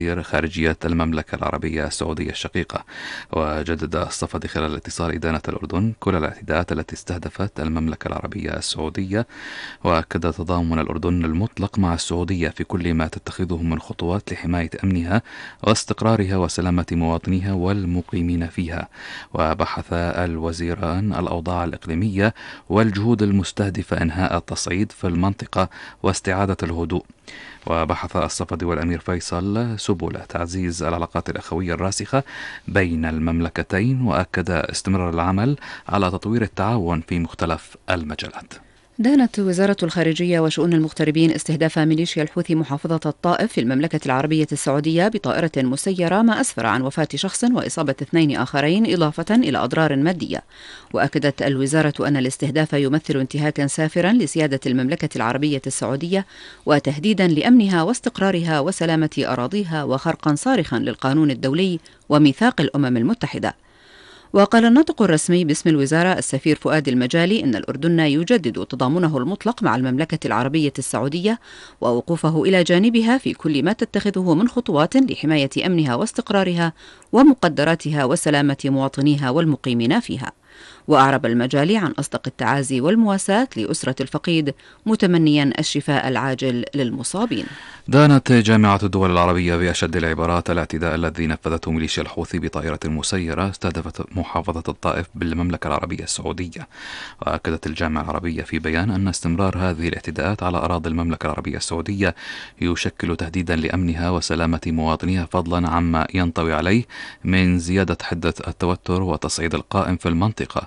خارجية المملكة العربية السعودية الشقيقة. وجدد الصفدي خلال الاتصال إدانة الأردن كل الاعتداءات التي استهدفت المملكة العربية السعودية، وأكد تضامن الأردن المطلق مع السعودية في كل ما تتخذه من خطوات لحماية أمنها واستقرارها وسلامة مواطنيها والمقيمين فيها. وبحث الوزيران الأوضاع الإقليمية والجهود المستهدفة إنهاء التصعيد في المنطقة واستعادة الهدوء. وبحث الصفدي والأمير فيصل سبل تعزيز العلاقات الأخوية الراسخة بين المملكتين، وأكد استمرار العمل على تطوير التعاون في مختلف المجالات. دانت وزارة الخارجية وشؤون المغتربين استهداف ميليشيا الحوثي محافظة الطائف في المملكة العربية السعودية بطائرة مسيرة، ما أسفر عن وفاة شخص وإصابة 2 آخرين إضافة إلى أضرار مادية. وأكدت الوزارة أن الاستهداف يمثل انتهاكا سافرا لسيادة المملكة العربية السعودية وتهديدا لأمنها واستقرارها وسلامة أراضيها وخرقا صارخا للقانون الدولي وميثاق الأمم المتحدة. وقال الناطق الرسمي باسم الوزارة السفير فؤاد المجالي إن الأردن يجدد تضامنه المطلق مع المملكة العربية السعودية ووقوفه إلى جانبها في كل ما تتخذه من خطوات لحماية أمنها واستقرارها ومقدراتها وسلامة مواطنيها والمقيمين فيها. وأعرب المجالي عن أصدق التعازي والمواساة لأسرة الفقيد، متمنيا الشفاء العاجل للمصابين. دانت جامعة الدول العربية بأشد العبارات الاعتداء الذي نفذته ميليشيا الحوثي بطائرة مسيرة استهدفت محافظة الطائف بالمملكة العربية السعودية. وأكدت الجامعة العربية في بيان أن استمرار هذه الاعتداءات على أراضي المملكة العربية السعودية يشكل تهديدا لأمنها وسلامة مواطنيها، فضلا عما ينطوي عليه من زيادة حدة التوتر وتصعيد القائم في المنطقة،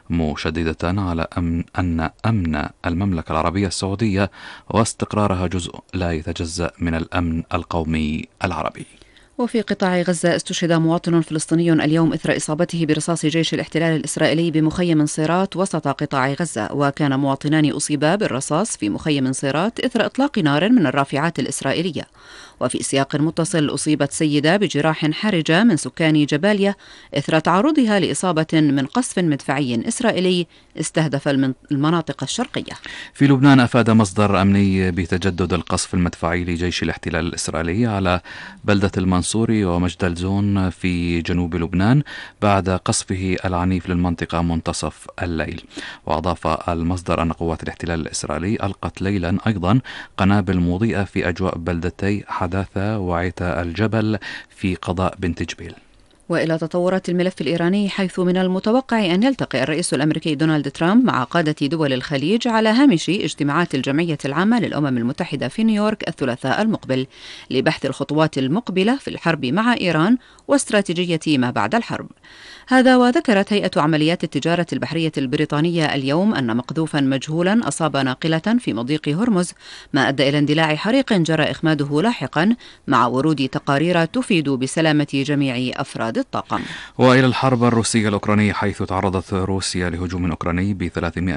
مشددة على أن أمن المملكة العربية السعودية واستقرارها جزء لا يتجزأ من الأمن القومي العربي. وفي قطاع غزة استشهد مواطن فلسطيني اليوم إثر إصابته برصاص جيش الاحتلال الإسرائيلي بمخيم صيرات وسط قطاع غزة. وكان مواطنان أصيبا بالرصاص في مخيم صيرات إثر إطلاق نار من الرافعات الإسرائيلية. وفي سياق متصل أصيبت سيدة بجراح حرجة من سكان جباليا إثر تعرضها لإصابة من قصف مدفعي إسرائيلي استهدف المناطق الشرقية. في لبنان أفاد مصدر أمني بتجدد القصف المدفعي لجيش الاحتلال الإسرائيلي على بلدة المنصوري ومجدلزون في جنوب لبنان بعد قصفه العنيف للمنطقة منتصف الليل. وأضاف المصدر أن قوات الاحتلال الإسرائيلي ألقت ليلا أيضا قنابل مضيئة في أجواء بلدتي حداثة وعتا الجبل في قضاء بنت جبيل. وإلى تطورات الملف الإيراني، حيث من المتوقع أن يلتقي الرئيس الأمريكي دونالد ترامب مع قادة دول الخليج على هامش اجتماعات الجمعية العامة للأمم المتحدة في نيويورك الثلاثاء المقبل لبحث الخطوات المقبلة في الحرب مع إيران واستراتيجية ما بعد الحرب. هذا وذكرت هيئة عمليات التجارة البحرية البريطانية اليوم أن مقذوفا مجهولا أصاب ناقلة في مضيق هرمز، ما أدى إلى اندلاع حريق جرى إخماده لاحقا، مع ورود تقارير تفيد بسلامة جميع أفراد الطاقم. وإلى الحرب الروسية الأوكرانية، حيث تعرضت روسيا لهجوم أوكراني ب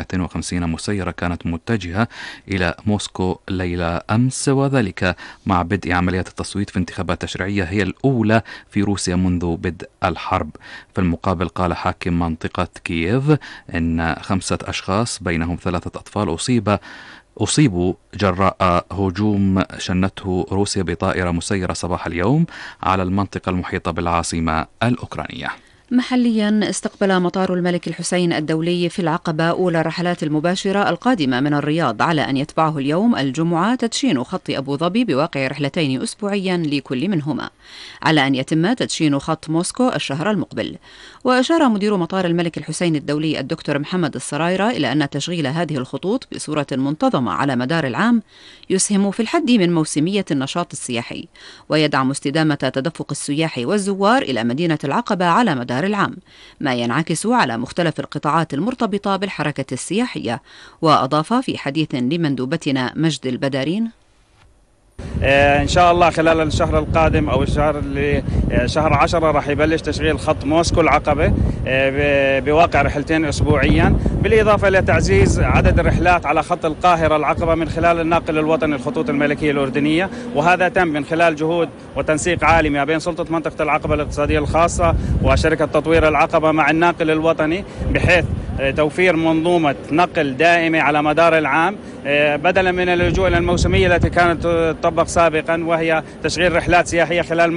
350 مسيرة كانت متجهة إلى موسكو ليلة أمس، وذلك مع بدء عمليات التصويت في انتخابات تشريعية هي الأولى في روسيا منذ بدء الحرب. في المقابل قال حاكم منطقة كييف إن 5 أشخاص بينهم 3 أطفال أصيبوا جراء هجوم شنته روسيا بطائرة مسيرة صباح اليوم على المنطقة المحيطة بالعاصمة الأوكرانية. محليا، استقبل مطار الملك الحسين الدولي في العقبة أولى الرحلات المباشرة القادمة من الرياض، على أن يتبعه اليوم الجمعة تدشين خط أبو ظبي بواقع رحلتين أسبوعيا لكل منهما، على أن يتم تدشين خط موسكو الشهر المقبل. وأشار مدير مطار الملك الحسين الدولي الدكتور محمد السرايرة إلى أن تشغيل هذه الخطوط بصورة منتظمة على مدار العام يسهم في الحد من موسمية النشاط السياحي، ويدعم استدامة تدفق السياح والزوار إلى مدينة العقبة على مدار العام، ما ينعكس على مختلف القطاعات المرتبطة بالحركة السياحية. وأضاف في حديث لمندوبتنا مجد البدارين: إن شاء الله خلال الشهر القادم أو شهر 10 راح يبلش تشغيل خط موسكو العقبة بواقع رحلتين أسبوعيا، بالإضافة إلى تعزيز عدد الرحلات على خط القاهرة العقبة من خلال الناقل الوطني الخطوط الملكية الأردنية. وهذا تم من خلال جهود وتنسيق عالمي بين سلطة منطقة العقبة الاقتصادية الخاصة وشركة تطوير العقبة مع الناقل الوطني، بحيث توفير منظومة نقل دائمة على مدار العام بدلا من اللجوء إلى الموسمية التي كانت تطبق سابقا، وهي تشغيل رحلات سياحية خلال